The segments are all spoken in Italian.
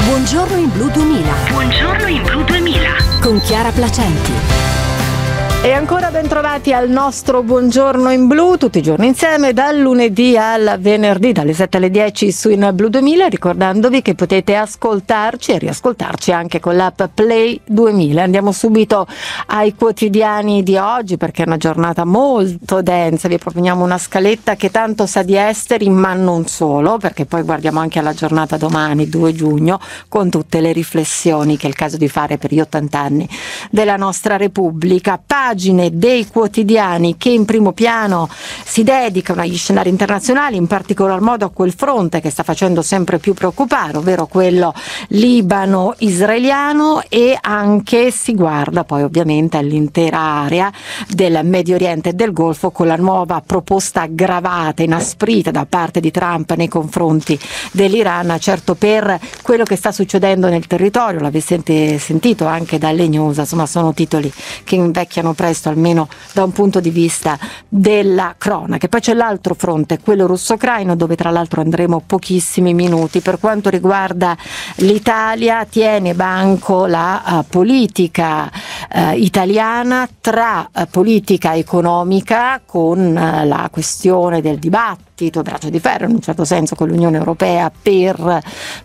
Buongiorno in Blu 2000. Buongiorno in Blu 2000. Con Chiara Placenti. E ancora ben trovati al nostro Buongiorno in Blu, tutti i giorni insieme, dal lunedì al venerdì, dalle 7 alle 10 su In Blu 2000, ricordandovi che potete ascoltarci e riascoltarci anche con l'app Play 2000. Andiamo subito ai quotidiani di oggi, perché è una giornata molto densa. Vi proponiamo una scaletta che tanto sa di esteri, ma non solo, perché poi guardiamo anche alla giornata domani, 2 giugno, con tutte le riflessioni che è il caso di fare per gli 80 anni della nostra Repubblica. Pagine dei quotidiani che in primo piano si dedicano agli scenari internazionali, in particolar modo a quel fronte che sta facendo sempre più preoccupare, ovvero quello libano-israeliano, e anche si guarda poi ovviamente all'intera area del Medio Oriente e del Golfo, con la nuova proposta aggravata, inasprita da parte di Trump nei confronti dell'Iran, certo per quello che sta succedendo nel territorio. L'avete sentito anche dalle news, insomma sono titoli che invecchiano presto, almeno da un punto di vista della cronaca. Poi c'è l'altro fronte, quello russo-ucraino, dove tra l'altro andremo pochissimi minuti. Per quanto riguarda l'Italia, tiene banco la politica italiana tra politica economica, con la questione del dibattito, braccio di ferro in un certo senso con l'Unione Europea per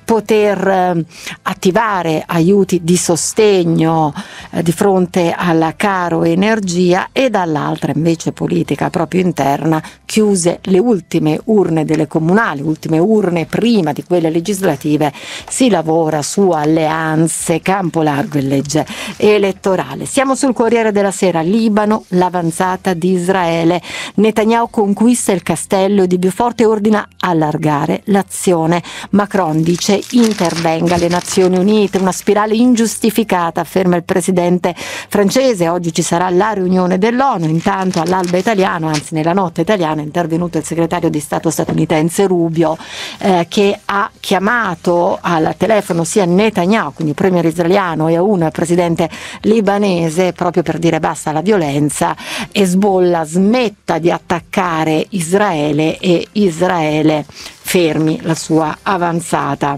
poter attivare aiuti di sostegno di fronte alla caro energia, e dall'altra invece politica proprio interna, chiuse le ultime urne delle comunali, ultime urne prima di quelle legislative, si lavora su alleanze, campo largo e legge elettorale. Siamo sul Corriere della Sera. Libano, l'avanzata di Israele. Netanyahu conquista il castello di Beaufort e ordina allargare l'azione. Macron dice intervenga le Nazioni Unite, una spirale ingiustificata, afferma il presidente francese. Oggi ci sarà la riunione dell'ONU. Intanto all'alba italiano, anzi nella notte italiana, è intervenuto il segretario di Stato statunitense Rubio, che ha chiamato al telefono sia Netanyahu, quindi premier israeliano, e un presidente libanese, proprio per dire basta alla violenza, Hezbollah smetta di attaccare Israele e Israele fermi la sua avanzata.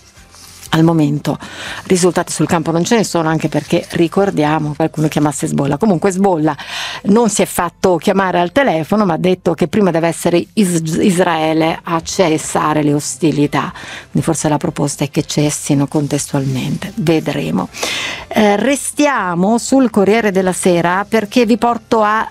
Al momento risultati sul campo non ce ne sono, anche perché ricordiamo qualcuno chiamasse Hezbollah. Comunque Hezbollah non si è fatto chiamare al telefono, ma ha detto che prima deve essere Israele a cessare le ostilità. Quindi forse la proposta è che cessino contestualmente, vedremo. Restiamo sul Corriere della Sera, perché vi porto a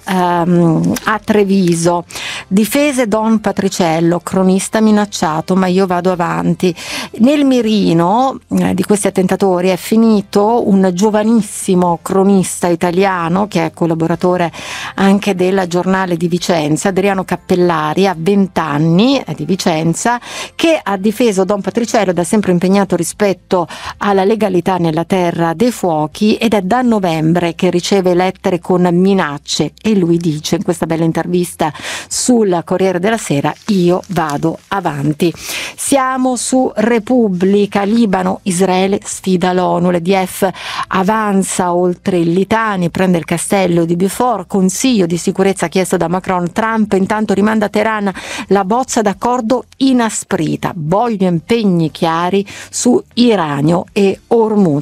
Treviso. Difese Don Patriciello, cronista minacciato, ma io vado avanti. Nel mirino di questi attentatori è finito un giovanissimo cronista italiano che è collaboratore anche del Giornale di Vicenza, Adriano Cappellari, a 20 anni, di Vicenza, che ha difeso Don Patriciello, da sempre impegnato rispetto alla legalità nella terra dei fuochi, ed è da novembre che riceve lettere con minacce, e lui dice in questa bella intervista sul Corriere della Sera: io vado avanti. Siamo su Repubblica. Libano, Israele sfida l'ONU, l'EDF avanza oltre il Litani, prende il castello di Beaufort, Consiglio di sicurezza chiesto da Macron. Trump intanto rimanda a Teheran la bozza d'accordo inasprita, voglio impegni chiari su Iranio e Hormuz.